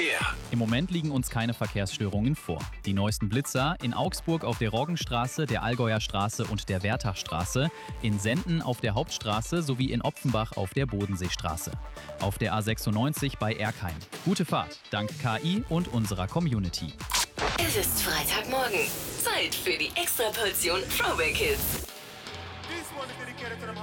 Verkehr. Im Moment liegen uns keine Verkehrsstörungen vor. Die neuesten Blitzer in Augsburg auf der Roggenstraße, der Allgäuer Straße und der Wertachstraße, in Senden auf der Hauptstraße sowie in Opfenbach auf der Bodenseestraße. Auf der A96 bei Erkheim. Gute Fahrt, dank KI und unserer Community. Es ist Freitagmorgen. Zeit für die Extraportion Throwback Hits.